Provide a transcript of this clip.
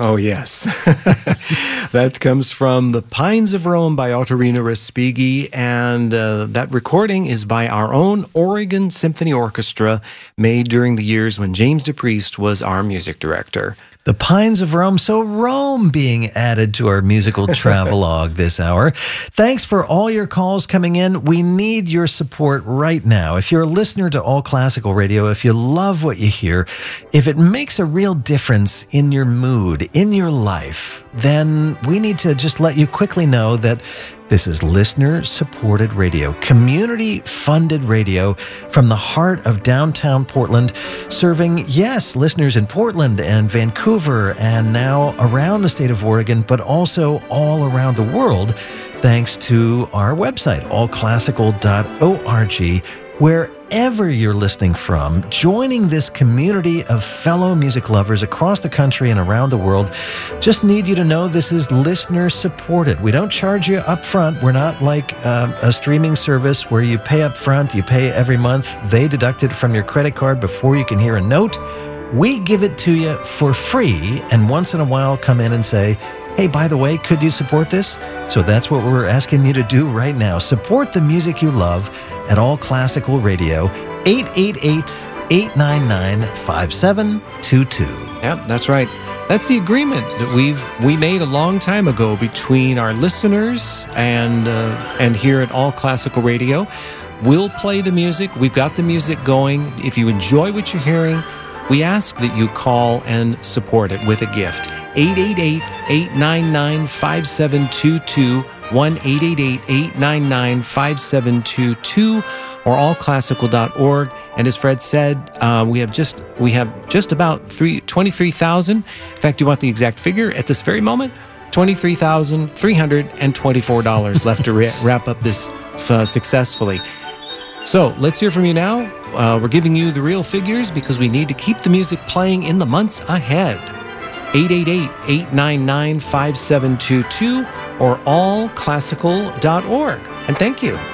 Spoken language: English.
Oh, yes. That comes from The Pines of Rome by Ottorino Respighi, and that recording is by our own Oregon Symphony Orchestra, made during the years when James DePriest was our music director. The Pines of Rome. So Rome being added to our musical travelogue this hour. Thanks for all your calls coming in. We need your support right now. If you're a listener to All Classical Radio, if you love what you hear, if it makes a real difference in your mood, in your life, then we need to just let you quickly know that this is listener-supported radio, community-funded radio from the heart of downtown Portland, serving, yes, listeners in Portland and Vancouver and now around the state of Oregon, but also all around the world, thanks to our website, allclassical.org, wherever you're listening from, joining this community of fellow music lovers across the country and around the world. Just need you to know this is listener supported. We don't charge you up front. We're not like a streaming service where you pay up front, you pay every month. They deduct it from your credit card before you can hear a note. We give it to you for free, and once in a while come in and say, hey, by the way, could you support this? So that's what we're asking you to do right now. Support the music you love at All Classical Radio, 888-899-5722. Yep, that's right. That's the agreement that we made a long time ago between our listeners and here at All Classical Radio. We'll play the music. We've got the music going. If you enjoy what you're hearing, we ask that you call and support it with a gift. 888-899-5722, 1-888-899-5722, or allclassical.org. And as Fred said, we have just about 23,000. In fact, you want the exact figure at this very moment? $23,324 left to wrap up this successfully. So let's hear from you now. We're giving you the real figures because we need to keep the music playing in the months ahead. 888-899-5722 or allclassical.org. And thank you.